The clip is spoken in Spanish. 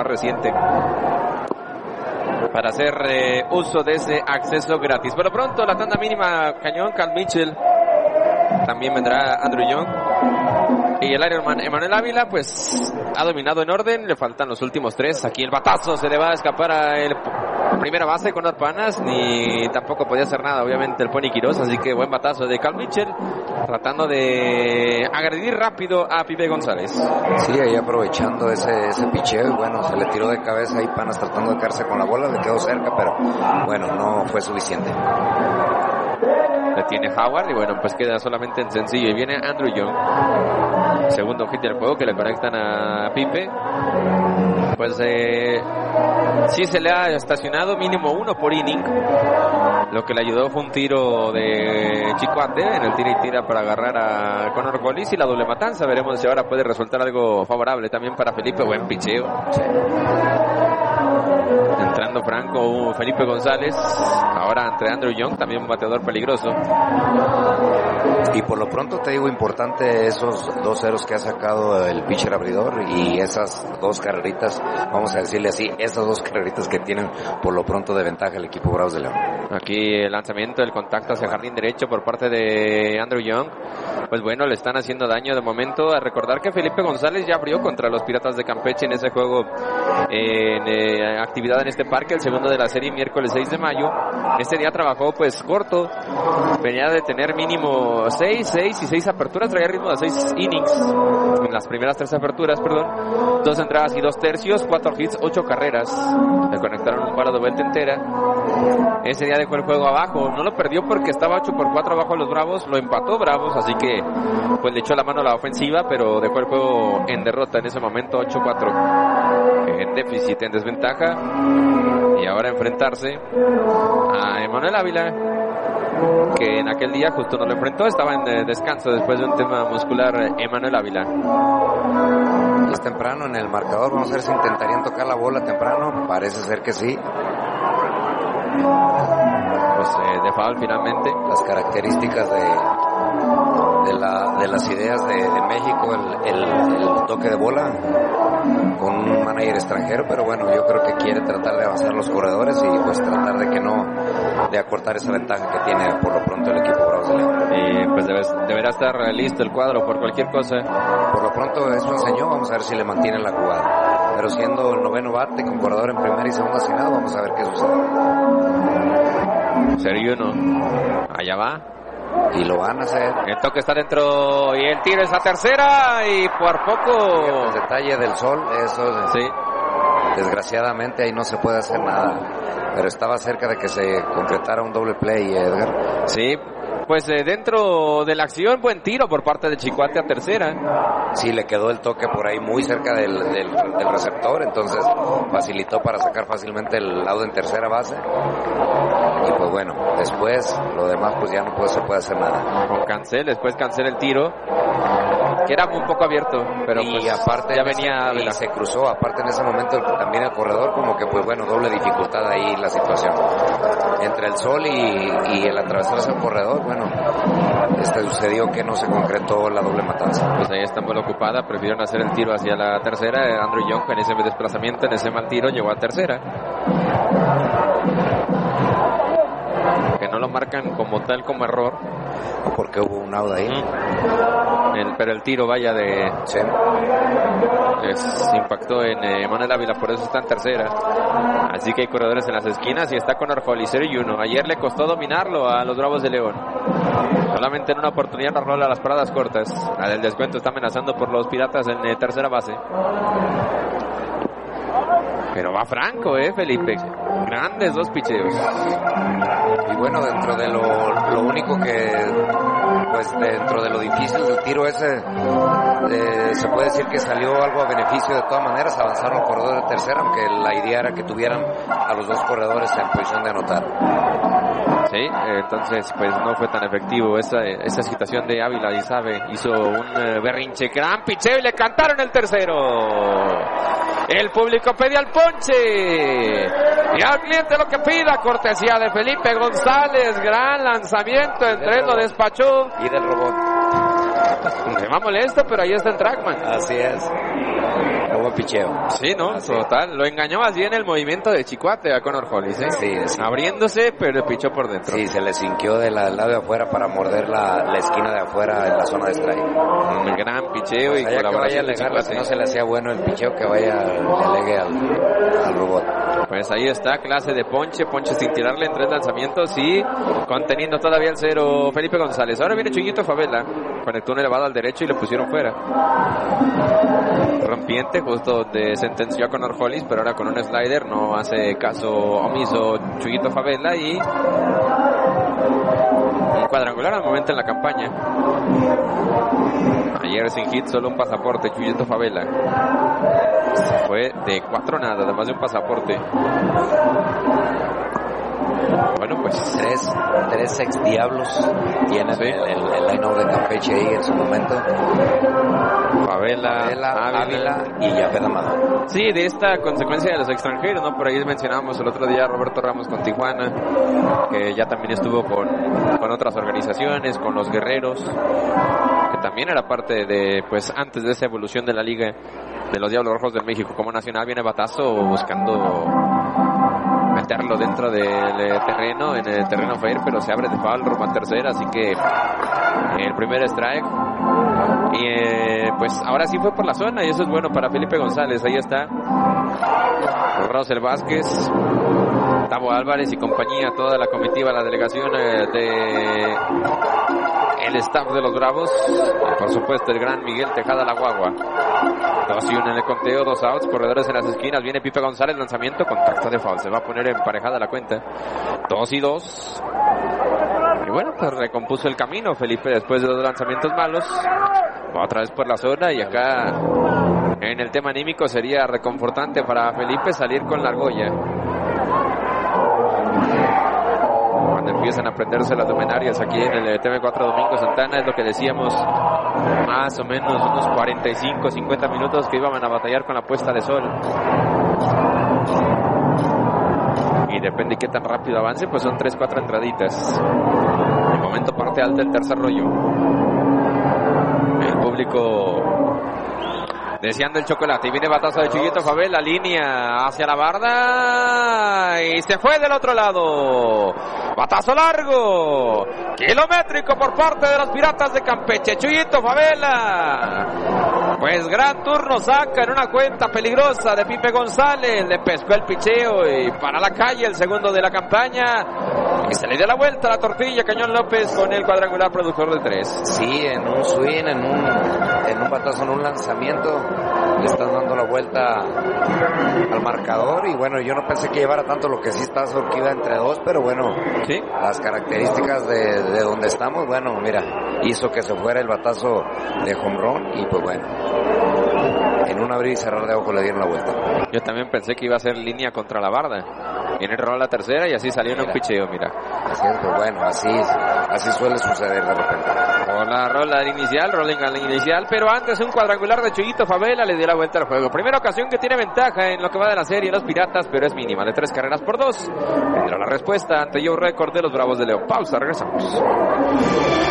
más reciente, para hacer uso de ese acceso gratis. Por lo pronto, la tanda mínima cañón, Cal Mitchell. También vendrá Andrew Young. Y el Ironman Emanuel Ávila, pues ha dominado en orden. Le faltan los últimos 3. Aquí el batazo se le va a escapar a el primera base con Panas. Ni tampoco podía hacer nada, obviamente, el Pony Quiroz. Así que buen batazo de Cal Mitchell, tratando de agredir rápido a Pipe González. Sí, ahí aprovechando ese picheo. Y bueno, se le tiró de cabeza ahí Panas tratando de quedarse con la bola. Le quedó cerca, pero bueno, no fue suficiente. Detiene Howard y bueno, pues queda solamente en sencillo. Y viene Andrew Young, segundo hit del juego que le conectan a Pipe. Pues sí se le ha estacionado mínimo 1 por inning. Lo que le ayudó fue un tiro de Chicoate en el tira y tira para agarrar a Conor Golis y la doble matanza. Veremos si ahora puede resultar algo favorable también para Felipe. Buen picheo. Sí. Entrando franco Felipe González, ahora ante Andrew Young, también un bateador peligroso. Y por lo pronto te digo, importante esos 2 ceros que ha sacado el pitcher abridor y esas 2 carreritas, vamos a decirle así, esas 2 carreritas que tienen por lo pronto de ventaja el equipo Bravos de León. Aquí el lanzamiento, el contacto hacia jardín derecho por parte de Andrew Young. Pues bueno, le están haciendo daño de momento. A recordar que Felipe González ya abrió contra los Piratas de Campeche en ese juego en actividad en este parque, el segundo de la serie, miércoles 6 de mayo. Este día trabajó pues corto, venía de tener mínimo 6 aperturas, traía ritmo de 6 innings en las primeras 3 aperturas, 2 entradas y 2 tercios, 4 hits, 8 carreras. Le conectaron un palo de vuelta entera. Ese día dejó el juego abajo, no lo perdió porque estaba 8-4 abajo los Bravos, lo empató Bravos, así que pues le echó la mano a la ofensiva, pero dejó el juego en derrota en ese momento, 8-4, en déficit, en desventaja. Y ahora enfrentarse a Emanuel Ávila, que en aquel día justo no lo enfrentó, estaba en descanso después de un tema muscular. Emanuel Ávila. Es temprano en el marcador, vamos a ver si intentarían tocar la bola temprano, parece ser que sí. Pues de foul finalmente. Las características de las ideas de México, el toque de bola con un manager extranjero, pero bueno, yo creo que quiere tratar de avanzar los corredores y pues tratar de acortar esa ventaja que tiene por lo pronto el equipo Bravos de León. Y pues deberá estar listo el cuadro por cualquier cosa. Por lo pronto eso enseñó, vamos a ver si le mantienen la jugada, pero siendo el 9º bate con corredor en primera y segunda sin out, vamos a ver qué sucede. Serie 1, allá va. Y lo van a hacer. El toque está dentro y el tiro es a tercera y por poco. El detalle del sol, eso sí. Desgraciadamente ahí no se puede hacer nada. Pero estaba cerca de que se concretara un doble play, Edgar. Sí, pues dentro de la acción, buen tiro por parte de Chicoate a tercera. Sí, le quedó el toque por ahí muy cerca del receptor, entonces facilitó para sacar fácilmente el lado en tercera base. Y pues bueno, después lo demás pues ya no se puede hacer nada. Con Cancel, después Cancel el tiro, que era un poco abierto, pero y pues aparte ya venía y se cruzó, aparte en ese momento también el corredor, como que pues bueno, doble dificultad ahí la situación. Entre el sol y el atravesarse el corredor, bueno, sucedió que no se concretó la doble matanza. Pues ahí está muy ocupada, prefirieron hacer el tiro hacia la tercera. Andrew Young en ese desplazamiento, en ese mal tiro, llegó a tercera. Que no lo marcan como tal, como error. Porque hubo un out ahí. Pero el tiro, vaya, sí. Les impactó en Emanuel Ávila, por eso está en tercera. Así que hay corredores en las esquinas y está Conor Holly, 0-1. Ayer le costó dominarlo a los Bravos de León. Solamente en una oportunidad nos rola las paradas cortas. La del descuento está amenazando por los Piratas en tercera base. Pero va franco, Felipe. Grandes 2 picheos. Y bueno, dentro de lo único que, pues dentro de lo difícil del tiro ese, se puede decir que salió algo a beneficio de todas maneras. Avanzaron los corredores de tercera, aunque la idea era que tuvieran a los 2 corredores en posición de anotar. Sí, entonces pues no fue tan efectivo esa situación de Ávila. Y hizo un berrinche, gran picheo y le cantaron el tercero. El público pedía el ponche y al cliente lo que pida, cortesía de Felipe González. Gran lanzamiento, entre él lo despachó y del robot. Se va molesto, pero ahí está el Trackman. Así es. Qué buen picheo. Sí, ¿no? Así. Total. Lo engañó más bien el movimiento de Chicoate a Connor Hollis, ¿eh? Sí. Abriéndose, pero pichó por dentro. Sí, se le sinquió del lado de afuera para morder la esquina de afuera en la zona de strike. Un gran picheo y colaboración de Chicoate. Si no se le hacía bueno el picheo, que vaya, le legue al robot. Pues ahí está, clase de ponche sin tirarle en 3 lanzamientos y conteniendo todavía el 0 Felipe González. Ahora viene Chuyito Favela, conectó un elevado al derecho y le pusieron fuera. Rompiente, justo donde sentenció a Connor Hollis, pero ahora con un slider no hace caso omiso Chuyito Favela y un cuadrangular al momento en la campaña. Ayer sin hit, solo un pasaporte, Chuyito Favela. Se fue de 4 nada, además de un pasaporte. Bueno, pues tres ex diablos tienen el line-up de Campeche ahí en su momento. Favela, Ávila y Yafet Amado. Sí, de esta consecuencia de los extranjeros, ¿no? Por ahí mencionábamos el otro día a Roberto Ramos con Tijuana, que ya también estuvo con otras organizaciones, con los Guerreros, que también era parte de, pues antes de esa evolución de la liga de los Diablos Rojos del México como nacional. Viene Batazo buscando meterlo dentro del terreno, en el terreno fair, pero se abre de foul rumbo a tercera, así que el primer strike. Y pues ahora sí fue por la zona y eso es bueno para Felipe González. Ahí está Rosel Vázquez, Tavo Álvarez y compañía, toda la comitiva, la delegación de el staff de los Bravos, y por supuesto el gran Miguel Tejada La Guagua. 2-1 en el conteo, 2 outs, corredores en las esquinas. Viene Pipe González, lanzamiento, contacto de foul, se va a poner emparejada la cuenta. 2-2. Y bueno, pues recompuso el camino Felipe después de 2 lanzamientos malos. Va otra vez por la zona y acá en el tema anímico sería reconfortante para Felipe salir con la argolla. Cuando empiezan a prenderse las luminarias aquí en el TV4 Domingo Santana, es lo que decíamos, más o menos unos 45, 50 minutos que iban a batallar con la puesta de sol. Y depende de qué tan rápido avance, pues son 3, 4 entraditas. De momento parte alta el tercer rollo. El público deseando el chocolate. Y viene batazo de Chuyito Favela, línea hacia la barda y se fue del otro lado. Batazo largo, kilométrico por parte de los Piratas de Campeche. Chuyito Favela, pues gran turno saca en una cuenta peligrosa de Pipe González. Le pescó el picheo y para la calle el segundo de la campaña. Y se le dio la vuelta a la tortilla Cañón López con el cuadrangular productor de 3. Sí, en un swing, en un batazo, en un lanzamiento, le están dando la vuelta al marcador. Y bueno, yo no pensé que llevara tanto, lo que sí está que iba entre 2, pero bueno, ¿sí? Las características de donde estamos, bueno, mira, hizo que se fuera el batazo de home run y pues bueno, en un abrir y cerrar de ojos le dieron la vuelta. Yo también pensé que iba a ser línea contra la barda. Viene el rol a la tercera y así salió en un picheo, mira. Así es, pues bueno, así suele suceder de repente. Por la rola inicial, rolling a la inicial, pero antes un cuadrangular de Chuyito Favela le dio la vuelta al juego. Primera ocasión que tiene ventaja en lo que va de la serie los Piratas, pero es mínima, de 3 carreras por 2. Tendrá la respuesta ante Joe Record de los Bravos de León. Pausa, regresamos.